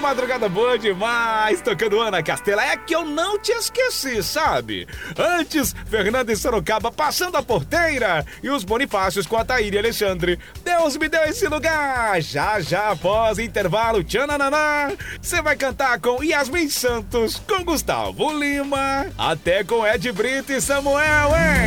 madrugada boa demais, tocando Ana Castela. É que eu não te esqueci, sabe? Antes, Fernanda em Sorocaba passando a porteira e os Bonifácios com a Taíra e Alexandre. Deus me deu esse lugar. Já após intervalo, tchanananá, você vai cantar com Yasmin Santos, com Gustavo Lima, até com Ed Brito e Samuel, hein?